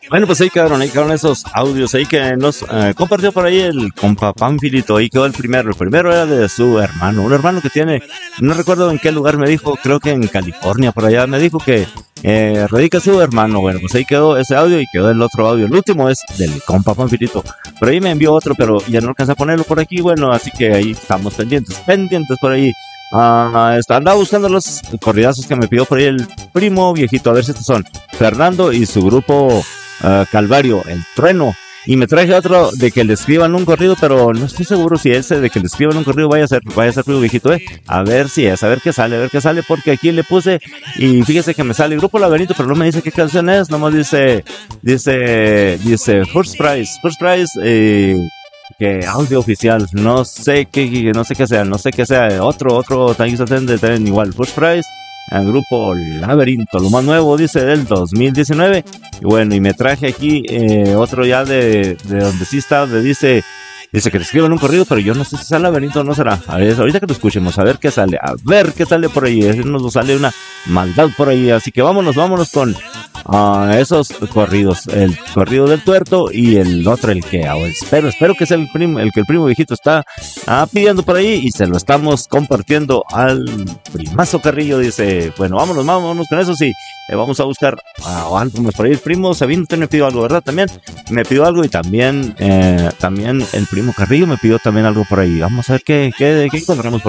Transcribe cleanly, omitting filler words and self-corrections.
Bueno, pues ahí quedaron esos audios ahí que nos compartió por ahí el compa Panfilito. Ahí quedó el primero. El primero era de su hermano, un hermano que tiene, no recuerdo en qué lugar me dijo, creo que en California, por allá me dijo que radica su hermano. Bueno, pues ahí quedó ese audio y quedó el otro audio. El último es del compa Panfilito. Pero ahí me envió otro, pero ya no alcanza a ponerlo por aquí. Bueno, así que ahí estamos pendientes por ahí. Andaba buscando los corridazos que me pidió por ahí el primo viejito. A ver si estos son Fernando y su grupo Calvario, el trueno. Y me traje otro de que le escriban un corrido, pero no estoy seguro si ese de que le escriban un corrido vaya a ser primo viejito, A ver si es, a ver qué sale, porque aquí le puse y fíjese que me sale Grupo Laberinto, pero no me dice qué canción es, nomás dice First Prize, que audio oficial, no sé qué sea, otro, también igual, First Prize, el grupo Laberinto, lo más nuevo, dice, del 2019, y bueno, y me traje aquí otro ya de donde sí está, donde dice que le escriban un corrido, pero yo no sé si será Laberinto o no será, a ver, ahorita que lo escuchemos, a ver qué sale por ahí, nos sale una maldad por ahí, así que vámonos con esos corridos, el corrido del tuerto y el otro, espero que sea el que el primo viejito está pidiendo por ahí y se lo estamos compartiendo al primazo Carrillo. Dice, bueno, vámonos con eso, sí, vamos a buscar algo más por ahí. El primo Sabino me pidió algo, ¿verdad? También me pidió algo y también el primo Carrillo me pidió también algo por ahí. Vamos a ver qué encontramos por